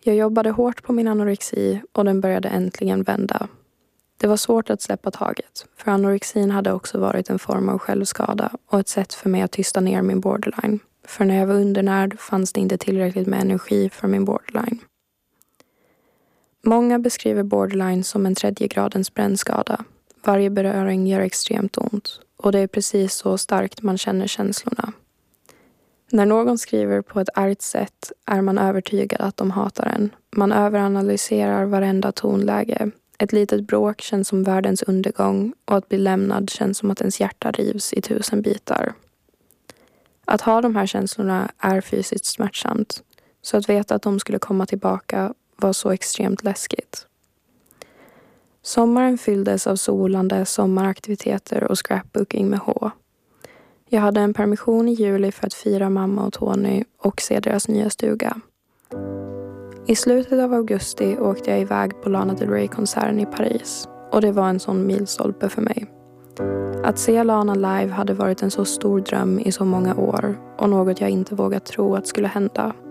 Jag jobbade hårt på min anorexi och den började äntligen vända. Det var svårt att släppa taget, för anorexin hade också varit en form av självskada och ett sätt för mig att tysta ner min borderline. För när jag var undernärd fanns det inte tillräckligt med energi för min borderline. Många beskriver borderline som en 3:e gradens brännskada. Varje beröring gör extremt ont och det är precis så starkt man känner känslorna. När någon skriver på ett argt sätt är man övertygad att de hatar en. Man överanalyserar varenda tonläge. Ett litet bråk känns som världens undergång och att bli lämnad känns som att ens hjärta rivs i 1000 bitar. Att ha de här känslorna är fysiskt smärtsamt, så att veta att de skulle komma tillbaka var så extremt läskigt. Sommaren fylldes av solande sommaraktiviteter och scrapbooking med H. Jag hade en permission i juli för att fira mamma och Tony och se deras nya stuga. I slutet av augusti åkte jag iväg på Lana Del Rey-konserten i Paris och det var en sån milstolpe för mig. Att se Lana live hade varit en så stor dröm i så många år och något jag inte vågat tro att skulle hända.